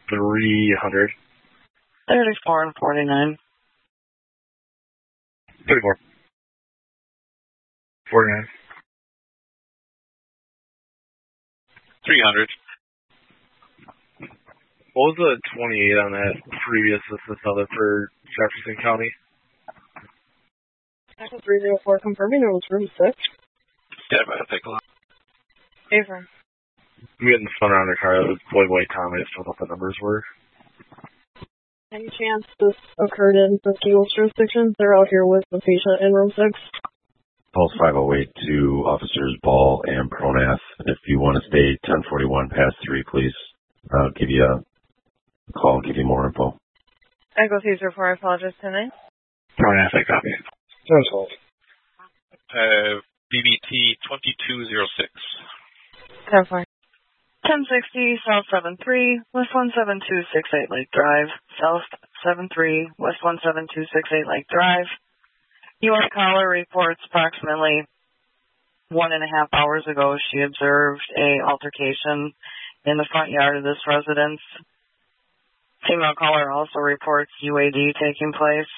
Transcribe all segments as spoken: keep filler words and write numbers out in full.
three hundred. thirty-four and forty-nine. thirty-four. forty-nine. three hundred. What was the twenty-eight on that previous with this other for Jefferson County? Echo three zero four confirming it was room six. Yeah, I better take a look. Affirm. I'm getting the phone around the car. It was Boy White Tom. I just don't know what the numbers were. Any chance this occurred in the Eagles jurisdiction? They're out here with the patient in room six. Pulse five oh eight to Officers Ball and Pronath. If you want to stay ten forty-one past three, please. I'll give you a call and give you more info. Echo three zero four, I apologize tonight. Pronath, I copy. ten twelve. Uh, B B T twenty-two oh six. ten four. ten sixty, South seven three, West one seven two six eight Lake Drive, South seven three, West one seven two six eight Lake Drive. U S caller reports approximately one and a half hours ago she observed a altercation in the front yard of this residence. Female caller also reports U A D taking place.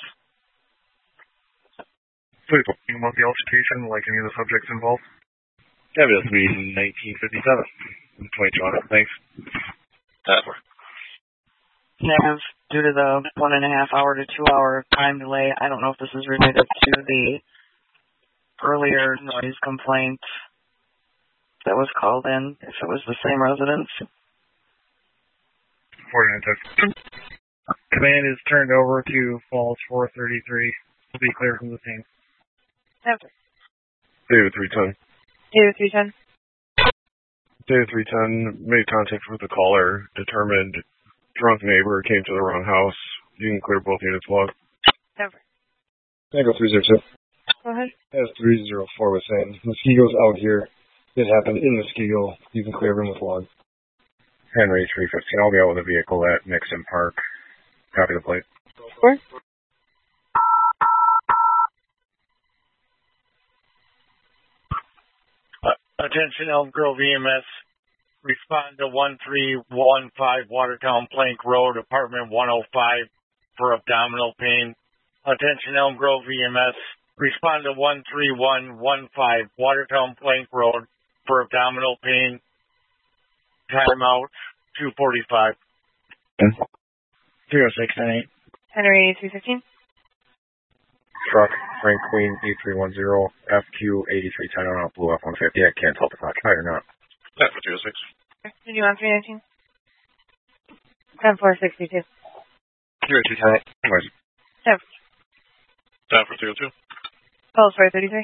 Please, about the altercation, like any of the subjects involved? Yeah, it will be nineteen fifty-seven. twenty-two hundred, thanks. That works. Nav, due to the one and a half hour to two hour time delay, I don't know if this is related to the earlier noise complaint that was called in, if it was the same residence. forty-nine text. Command is turned over to Falls four thirty-three. Will be clear from the scene. After. David three ten. David three ten. David three ten made contact with the caller, determined drunk neighbor came to the wrong house. You can clear both units log. Never. Echo three zero two. Go ahead. As three zero four was saying, the Skeagle's out here. It happened in the Skeagle. You can clear room with log. Henry three fifteen. I'll be out with a vehicle at Nixon Park. Copy the plate. Where? Attention Elm Grove E M S. Respond to one three one five Watertown Plank Road, apartment one oh five for abdominal pain. Attention Elm Grove E M S. Respond to one three one one five Watertown Plank Road for abdominal pain. Timeout two forty-five. three oh six nine eight. Henry three fifteen. Truck, Frank Queen, E three one zero, F Q eighty-three ten on Blue F one fifty. I can't tell if it's occupied or not. That for two oh six. Did you want three nineteen? ten four sixty-two. Zero two ten eight. Anyways. Seven. That for two oh two. Pulse four thirty-three.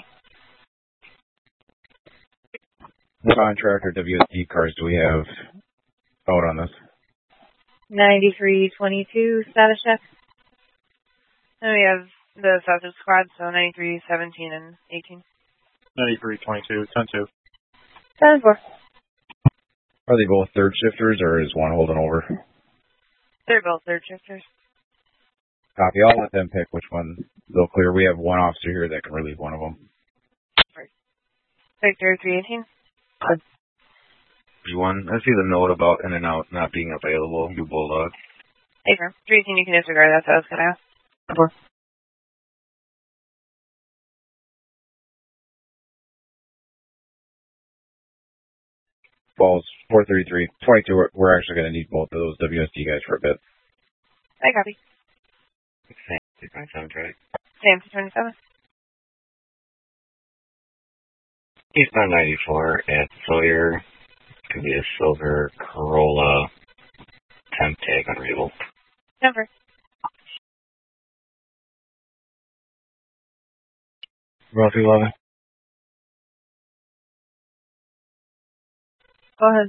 What contractor W S D cars do we have out on this? ninety-three twenty-two status check. And we have the Southern Squad, so ninety-three seventeen and eighteen. ninety-three twenty-two, ten two. ten four. Are they both third shifters, or is one holding over? They're both third shifters. Copy. I'll let them pick which one they'll clear. We have one officer here that can relieve one of them. Victor three eighteen. One. I see the note about in and out not being available. You bulldog. Hey, firm. three eighteen, you can disregard. That's what I was going to ask. Four. Balls four thirty-three. twenty-two, we're, we're actually going to need both of those W S D guys for a bit. I copy. Sam, two twenty-seven, right? Sam, two twenty-seven. Eastbound ninety-four at Sawyer. Could be a silver Corolla. Temp tag unreadable. Never. Route eleven. Go ahead.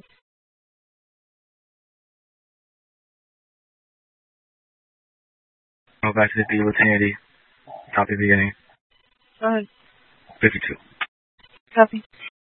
Go back to the D with Sandy. Copy beginning. Go ahead. fifty-two. Copy.